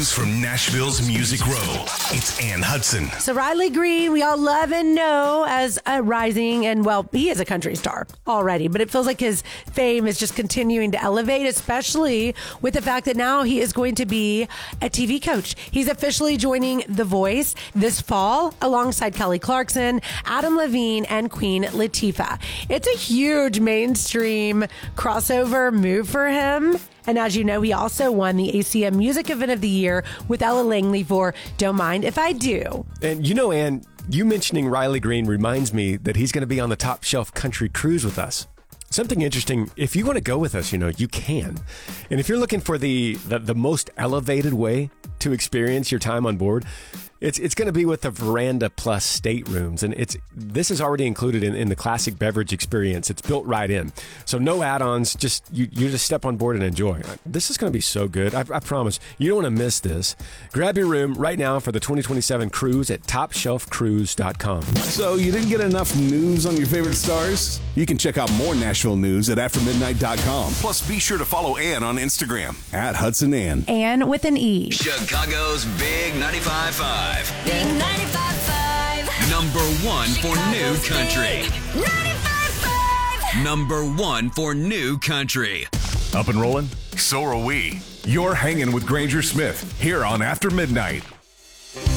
news from Nashville's Music Row. It's Ann Hudson. So Riley Green, we all love and know as a rising, and well, he is a country star already, but it feels like his fame is just continuing to elevate, especially with the fact that now he is going to be a TV coach. He's officially joining The Voice this fall alongside Kelly Clarkson, Adam Levine, and Queen Latifah. It's a huge mainstream crossover move for him. And as you know, he also won the ACM Music Event of the Year with Ella Langley for Don't Mind If I Do. And you know, Ann, you mentioning Riley Green reminds me that he's going to be on the Top Shelf Country Cruise with us. Something interesting, if you want to go with us, you can. And if you're looking for the most elevated way to experience your time on board, it's going to be with the Veranda Plus staterooms. And this is already included in the classic beverage experience. It's built right in. So no add-ons, you just step on board and enjoy. This is going to be so good. I promise. You don't want to miss this. Grab your room right now for the 2027 cruise at TopShelfCruise.com. So you didn't get enough news on your favorite stars? You can check out more Nashville news at AfterMidnight.com. Plus, be sure to follow Ann on Instagram. At Hudson Ann. Ann with an E. Chicago's Big 95.5. Big 95.5. Number one for new country. 95.5. Number one for new country. Up and rolling? So are we. You're hanging with Granger Smith here on After Midnight.